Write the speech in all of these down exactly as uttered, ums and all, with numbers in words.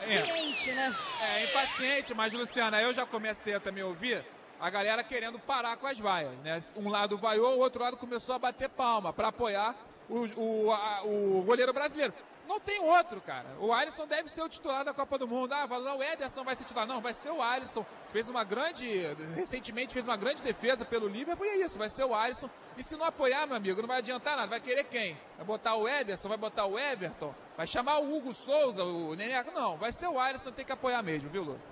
Impaciente, é, né? É, impaciente, mas, Luciana, eu já comecei a também ouvir a galera querendo parar com as vaias, né? Um lado vaiou, o outro lado começou a bater palma para apoiar o, o, a, o goleiro brasileiro. Não tem outro, cara. O Alisson deve ser o titular da Copa do Mundo. Ah, o Ederson vai ser titular. Não, vai ser o Alisson. Fez uma grande, recentemente fez uma grande defesa pelo Liverpool e é isso, vai ser o Alisson. E se não apoiar, meu amigo, não vai adiantar nada. Vai querer quem? Vai botar o Ederson, vai botar o Everton, vai chamar o Hugo Souza, o Neneca? Não, vai ser o Alisson, tem que apoiar mesmo, viu, Lu?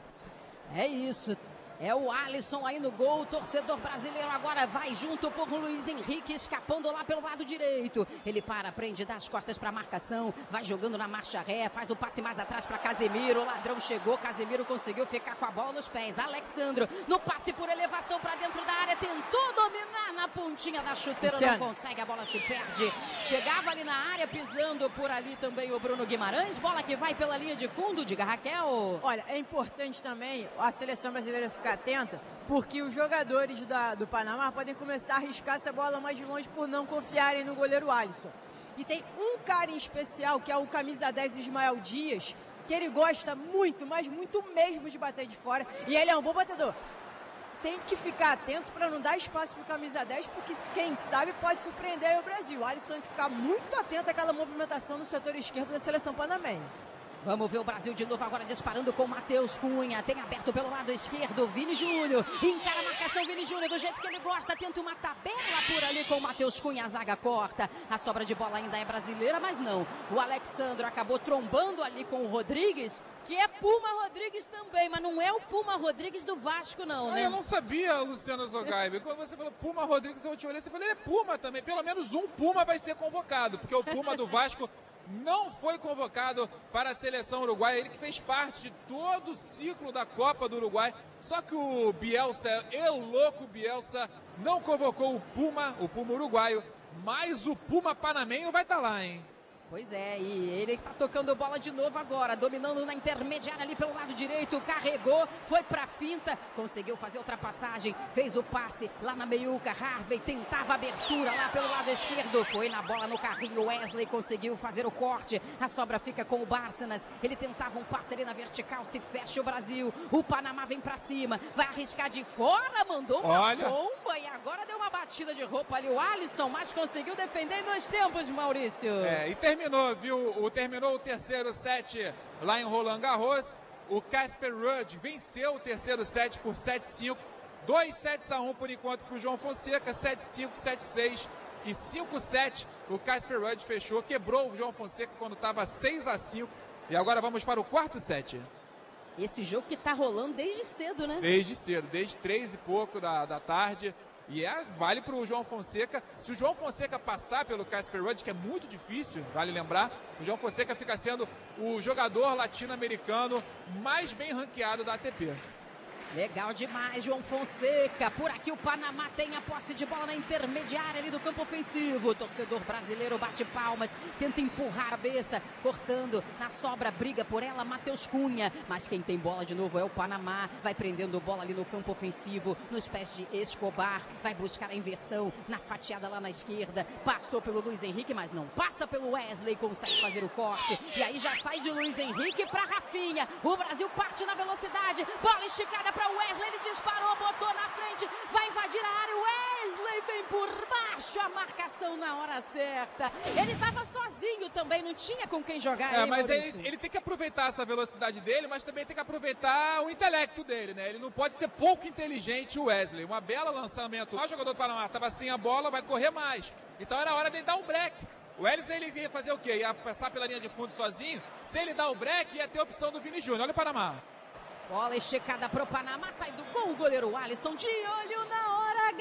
É isso. É o Alisson aí no gol, o torcedor brasileiro agora vai junto por Luiz Henrique, escapando lá pelo lado direito. Ele para, prende, dá as costas para a marcação, vai jogando na marcha ré, faz o passe mais atrás para Casemiro, o ladrão chegou, Casemiro conseguiu ficar com a bola nos pés. Alexandro, no passe por elevação para dentro da área, tentou dominar na pontinha da chuteira, Luciano. Não consegue, a bola se perde. Chegava ali na área, pisando por ali também o Bruno Guimarães, bola que vai pela linha de fundo, diga Raquel. Olha, é importante também a seleção brasileira ficar atenta, porque os jogadores da, do Panamá podem começar a arriscar essa bola mais de longe por não confiarem no goleiro Alisson. E tem um cara em especial, que é o camisa dez Ismael Dias, que ele gosta muito, mas muito mesmo de bater de fora, e ele é um bom batedor. Tem que ficar atento para não dar espaço para o camisa dez, porque quem sabe pode surpreender aí o Brasil. O Alisson tem que ficar muito atento àquela movimentação no setor esquerdo da seleção panamenha. Vamos ver o Brasil de novo agora disparando com o Matheus Cunha. Tem aberto pelo lado esquerdo, Vini Júnior. Encara a marcação, Vini Júnior, do jeito que ele gosta. Tenta uma tabela por ali com o Matheus Cunha. A zaga corta. A sobra de bola ainda é brasileira, mas não. O Alexandro acabou trombando ali com o Rodrigues, que é Puma Rodrigues também, mas não é o Puma Rodrigues do Vasco, não, né? Ah, eu não sabia, Luciano Zogaibe. Quando você falou Puma Rodrigues, eu te olhei, você falou, ele é Puma também. Pelo menos um Puma vai ser convocado, porque o Puma do Vasco não foi convocado para a seleção uruguaia, ele que fez parte de todo o ciclo da Copa do Uruguai, só que o Bielsa, el louco Bielsa, não convocou o Puma, o Puma uruguaio, mas o Puma panamenho vai estar tá lá, hein? Pois é, e ele tá tocando bola de novo agora, dominando na intermediária ali pelo lado direito, carregou, foi pra finta, conseguiu fazer ultrapassagem, fez o passe lá na meiuca, Harvey tentava abertura lá pelo lado esquerdo, foi na bola no carrinho, Wesley conseguiu fazer o corte, a sobra fica com o Bárcenas, ele tentava um passe ali na vertical, se fecha o Brasil, o Panamá vem pra cima, vai arriscar de fora, mandou uma Olha. bomba e agora deu uma batida de roupa ali o Alisson, mas conseguiu defender em dois tempos, Maurício. É, e terminou. Terminou, viu? O, terminou o terceiro set lá em Roland Garros. O Casper Ruud venceu o terceiro set por sete a cinco. dois sets a um por enquanto para o João Fonseca. sete a cinco, sete a seis e cinco a sete. O Casper Ruud fechou, quebrou o João Fonseca quando estava seis a cinco. E agora vamos para o quarto set. Esse jogo que tá rolando desde cedo, né? Desde cedo, desde três e pouco da, da tarde. E é, vale para o João Fonseca. Se o João Fonseca passar pelo Casper Ruud, que é muito difícil, vale lembrar, o João Fonseca fica sendo o jogador latino-americano mais bem ranqueado da A T P. Legal demais, João Fonseca. Por aqui o Panamá tem a posse de bola na intermediária ali do campo ofensivo. O torcedor brasileiro bate palmas, tenta empurrar a cabeça, cortando na sobra, briga por ela, Matheus Cunha. Mas quem tem bola de novo é o Panamá. Vai prendendo bola ali no campo ofensivo, nos pés de Escobar. Vai buscar a inversão na fatiada lá na esquerda. Passou pelo Luiz Henrique, mas não passa pelo Wesley. Consegue fazer o corte. E aí já sai de Luiz Henrique para Rafinha. O Brasil parte na velocidade. Bola esticada para Wesley, ele disparou, botou na frente, vai invadir a área, Wesley vem por baixo, a marcação na hora certa. Ele estava sozinho também, não tinha com quem jogar. É, hein, mas Maurício? ele, ele tem que aproveitar essa velocidade dele, mas também tem que aproveitar o intelecto dele, né? Ele não pode ser pouco inteligente, o Wesley. Uma bela lançamento. O jogador do Panamá estava sem a bola, vai correr mais. Então era hora dele dar um break. O Wesley, ele ia fazer o quê? Ia passar pela linha de fundo sozinho. Se ele dar o break, ia ter a opção do Vini Júnior. Olha o Panamá. Bola esticada pro Panamá, sai do gol o goleiro Alisson, de olho na hora,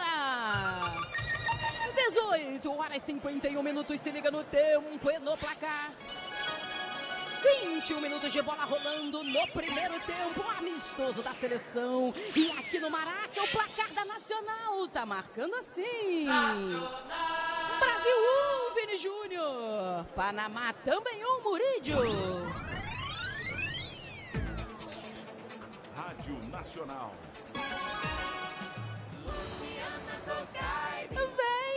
galera! dezoito horas e cinquenta e um minutos, se liga no tempo e no placar. vinte e um minutos de bola rolando no primeiro tempo, amistoso da seleção. E aqui no Maraca, o placar da Nacional tá marcando assim. Nacional! Brasil um, Vini Júnior. Panamá também um, Murídio. Rádio Nacional.